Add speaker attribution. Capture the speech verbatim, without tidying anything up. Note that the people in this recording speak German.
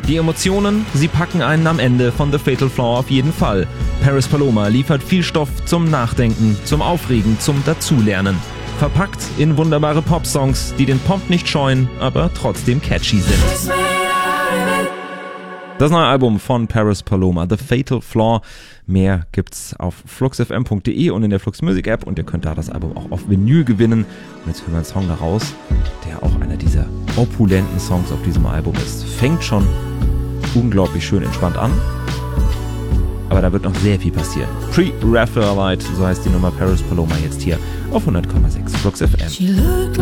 Speaker 1: Die Emotionen, sie packen einen am Ende von The Fatal Flaw auf jeden Fall. Paris Paloma liefert viel Stoff zum Nachdenken, zum Aufregen, zum Dazulernen. Verpackt in wunderbare Popsongs, die den Pop nicht scheuen, aber trotzdem catchy sind. Das neue Album von Paris Paloma, The Fatal Flaw. Mehr gibt's auf flux f m punkt d e und in der Flux Music App und ihr könnt da das Album auch auf Vinyl gewinnen. Und jetzt hören wir einen Song daraus, der auch einer dieser opulenten Songs auf diesem Album ist. Fängt schon unglaublich schön entspannt an, aber da wird noch sehr viel passieren. Pre-Raphaelite, so heißt die Nummer Paris Paloma jetzt hier auf hundert Komma sechs Flux F M.